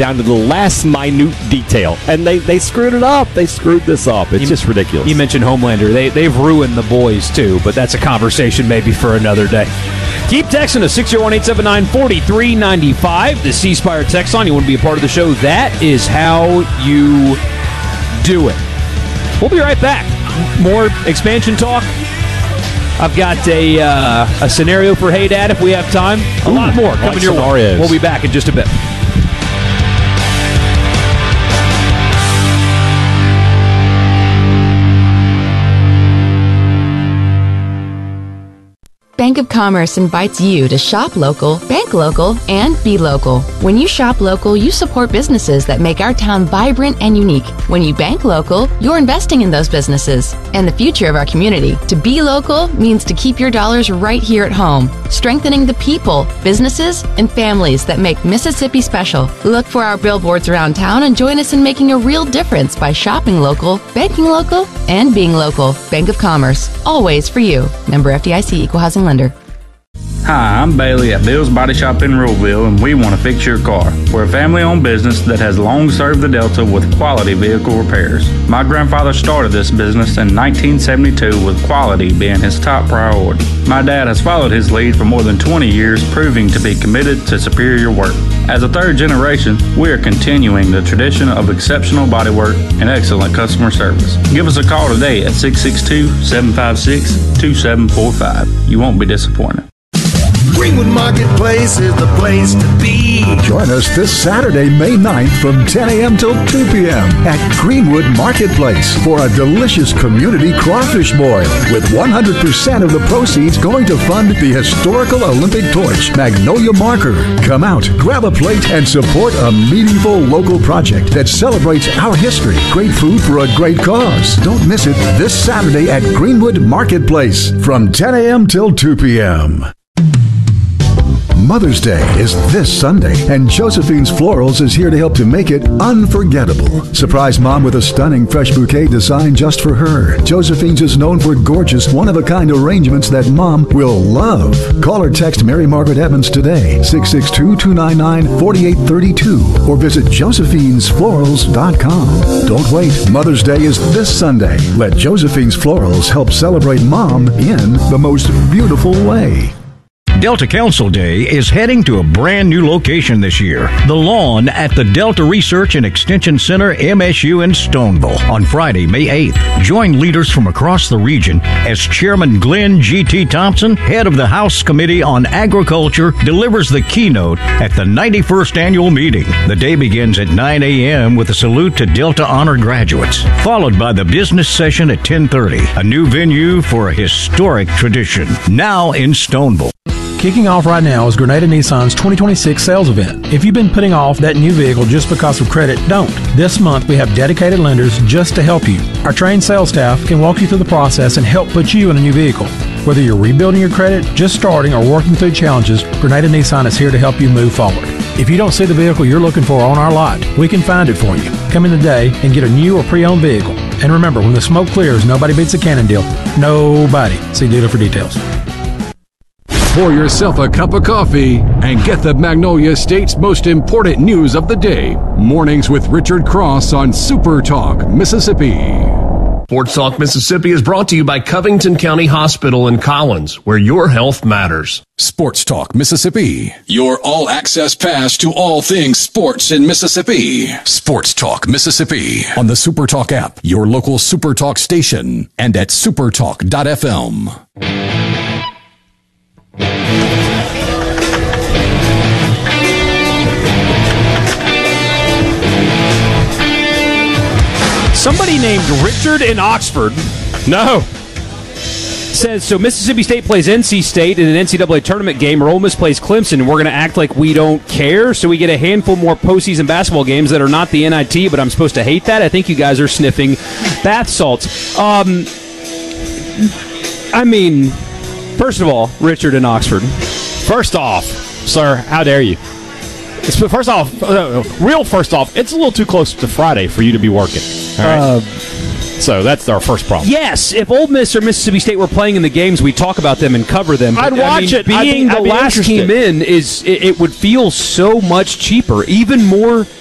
down to the last minute detail. And they screwed it up. They screwed this up. It's just ridiculous. You mentioned Homelander. They've ruined the boys, too, but that's a conversation maybe for another day. Keep texting us, 601-879-4395. The C Spire text line. You want to be a part of the show? That is how you do it. We'll be right back. More expansion talk. I've got a scenario for Hey Dad if we have time. A lot more coming your way. We'll be back in just a bit. Bank of Commerce invites you to shop local, bank local, and be local. When you shop local, you support businesses that make our town vibrant and unique. When you bank local, you're investing in those businesses and the future of our community. To be local means to keep your dollars right here at home, strengthening the people, businesses, and families that make Mississippi special. Look for our billboards around town and join us in making a real difference by shopping local, banking local, and being local. Bank of Commerce, always for you. Member FDIC, Equal Housing Lender. Hi, I'm Bailey at Bill's Body Shop in Ruleville, and we want to fix your car. We're a family-owned business that has long served the Delta with quality vehicle repairs. My grandfather started this business in 1972 with quality being his top priority. My dad has followed his lead for more than 20 years, proving to be committed to superior work. As a third generation, we are continuing the tradition of exceptional bodywork and excellent customer service. Give us a call today at 662-756-2745. You won't be disappointed. Greenwood Marketplace is the place to be. Join us this Saturday, May 9th from 10 a.m. till 2 p.m. at Greenwood Marketplace for a delicious community crawfish boil with 100% of the proceeds going to fund the historical Olympic torch, Magnolia Marker. Come out, grab a plate, and support a meaningful local project that celebrates our history. Great food for a great cause. Don't miss it this Saturday at Greenwood Marketplace from 10 a.m. till 2 p.m. Mother's Day is this Sunday, and Josephine's Florals is here to help to make it unforgettable. Surprise Mom with a stunning fresh bouquet designed just for her. Josephine's is known for gorgeous, one-of-a-kind arrangements that Mom will love. Call or text Mary Margaret Evans today, 662-299-4832, or visit josephinesflorals.com. Don't wait. Mother's Day is this Sunday. Let Josephine's Florals help celebrate Mom in the most beautiful way. Delta Council Day is heading to a brand new location this year, the Lawn at the Delta Research and Extension Center, MSU in Stoneville, on Friday, May 8th. Join leaders from across the region as Chairman Glenn G.T. Thompson, head of the House Committee on Agriculture, delivers the keynote at the 91st annual meeting. The day begins at 9 a.m. with a salute to Delta Honor graduates, followed by the business session at 10:30, a new venue for a historic tradition, now in Stoneville. Kicking off right now is Grenada Nissan's 2026 sales event. If you've been putting off that new vehicle just because of credit, don't. This month we have dedicated lenders just to help you. Our trained sales staff can walk you through the process and help put you in a new vehicle. Whether you're rebuilding your credit, just starting, or working through challenges, Grenada Nissan is here to help you move forward. If you don't see the vehicle you're looking for on our lot, we can find it for you. Come in today and get a new or pre-owned vehicle. And remember, when the smoke clears, nobody beats a Cannon deal. Nobody. See dealer for details. Pour yourself a cup of coffee and get the Magnolia State's most important news of the day. Mornings with Richard Cross on Super Talk, Mississippi. Sports Talk Mississippi is brought to you by Covington County Hospital in Collins, where your health matters. Sports Talk Mississippi, your all-access pass to all things sports in Mississippi. Sports Talk Mississippi on the Super Talk app, your local Super Talk station, and at supertalk.fm. Somebody named Richard in Oxford says, so Mississippi State plays NC State in an NCAA tournament game, or Ole Miss plays Clemson, and we're going to act like we don't care, so we get a handful more postseason basketball games that are not the NIT, but I'm supposed to hate that? I think you guys are sniffing bath salts. I mean, first of all, Richard in Oxford. First off, sir, how dare you? First off, it's a little too close to Friday for you to be working. All right? So that's our first problem. Yes, if Ole Miss or Mississippi State were playing in the games, we talk about them and cover them. I'd watch it. Being the last team in, it would feel so much cheaper, even more